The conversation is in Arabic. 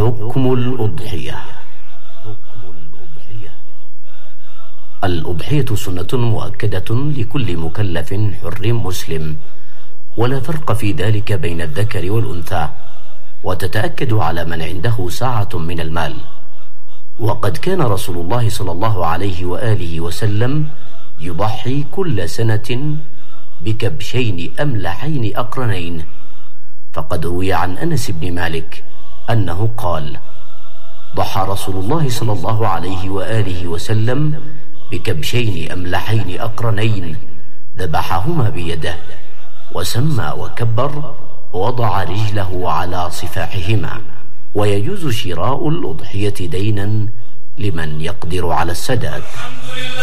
حكم الأضحية. الأضحية سنة مؤكدة لكل مكلف حر مسلم، ولا فرق في ذلك بين الذكر والأنثى، وتتأكد على من عنده سعة من المال. وقد كان رسول الله صلى الله عليه وآله وسلم يضحي كل سنة بكبشين أملحين أقرنين، فقد روي عن أنس بن مالك أنه قال: ضحى رسول الله صلى الله عليه وآله وسلم بكبشين أملحين أقرنين، ذبحهما بيده، وسمى وكبر، ووضع رجله على صفاحهما. ويجوز شراء الأضحية دينا لمن يقدر على السداد.